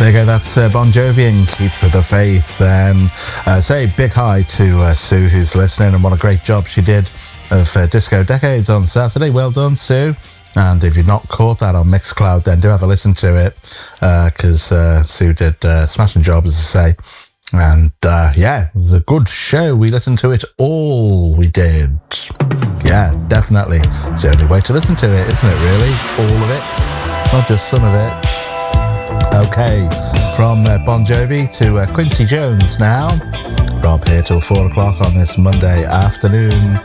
There you go, that's Bon Jovi and Keep the Faith. And say big hi to Sue, who's listening, and what a great job she did of Disco Decades on Saturday. Well done, Sue. And if you've not caught that on Mixcloud, then do have a listen to it, because Sue did a smashing job, as I say. And yeah, it was a good show. We listened to it all, we did. Yeah, definitely. It's the only way to listen to it, isn't it, really? All of it, not just some of it. Okay, from Bon Jovi to Quincy Jones now. Rob here till 4 o'clock on this Monday afternoon.